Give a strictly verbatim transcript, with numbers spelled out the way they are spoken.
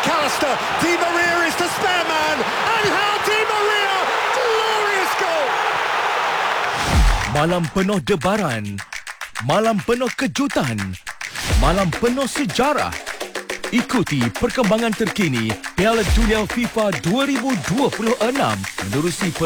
McAllister. Di Maria is the spare man. Angel Di Maria. Glorious goal. Malam penuh debaran, malam penuh kejutan, malam penuh sejarah. Ikuti perkembangan terkini Piala Dunia FIFA dua ribu dua puluh enam menerusi